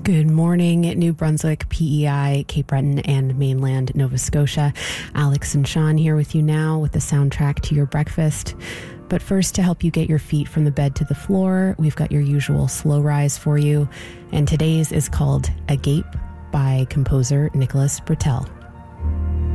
Good morning, New Brunswick, PEI, Cape Breton, and mainland Nova Scotia. Alex and Sean here with you now with the soundtrack to your breakfast. But first, to help you get your feet from the bed to the floor, we've got your usual slow rise for you. And today's is called A Gape by composer Nicholas Britell.